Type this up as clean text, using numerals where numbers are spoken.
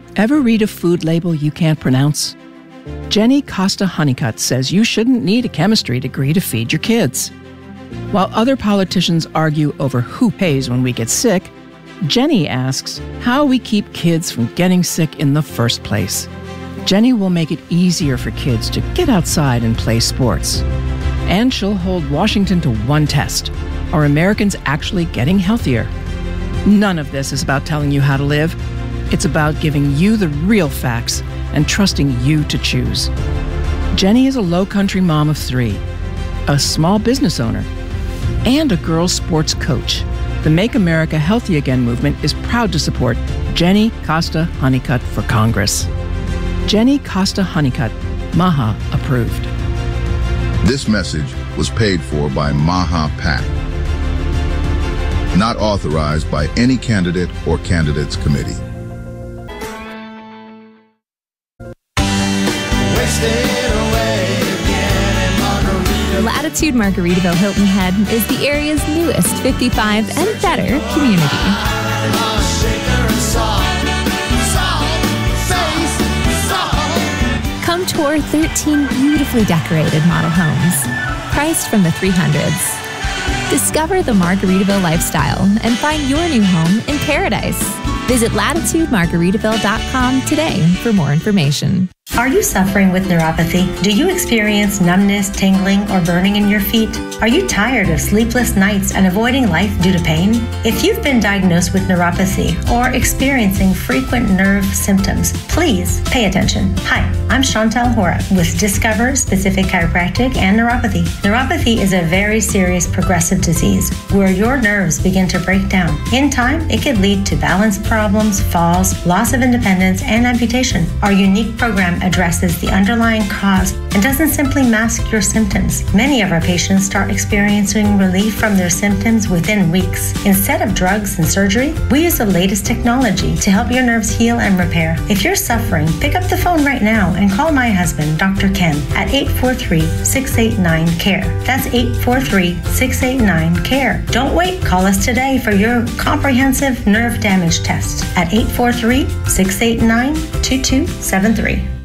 Ever read a food label you can't pronounce? Jenny Costa Honeycutt says you shouldn't need a chemistry degree to feed your kids. While other politicians argue over who pays when we get sick, Jenny asks how we keep kids from getting sick in the first place. Jenny will make it easier for kids to get outside and play sports. And she'll hold Washington to one test. Are Americans actually getting healthier? None of this is about telling you how to live. It's about giving you the real facts and trusting you to choose. Jenny is a low-country mom of 3, a small business owner, and a girls' sports coach. The Make America Healthy Again movement is proud to support Jenny Costa Honeycutt for Congress. Jenny Costa Honeycutt, MAHA approved. This message was paid for by MAHA PAC. Not authorized by any candidate or candidates committee. Latitude Margaritaville Hilton Head is the area's newest 55 and better community. Come tour 13 beautifully decorated model homes, priced from the 300s. Discover the Margaritaville lifestyle and find your new home in paradise. Visit latitudemargaritaville.com today for more information. Are you suffering with neuropathy? Do you experience numbness, tingling, or burning in your feet? Are you tired of sleepless nights and avoiding life due to pain? If you've been diagnosed with neuropathy or experiencing frequent nerve symptoms, please pay attention. Hi, I'm Chantal Hora with Discover Specific Chiropractic and Neuropathy. Neuropathy is a very serious progressive disease where your nerves begin to break down. In time, it could lead to balance problems, falls, loss of independence, and amputation. Our unique program addresses the underlying cause and doesn't simply mask your symptoms. Many of our patients start experiencing relief from their symptoms within weeks. Instead of drugs and surgery, we use the latest technology to help your nerves heal and repair. If you're suffering, pick up the phone right now and call my husband, Dr. Ken, at 843-689-CARE. That's 843-689-CARE. Don't wait. Call us today for your comprehensive nerve damage test at 843-689-2273.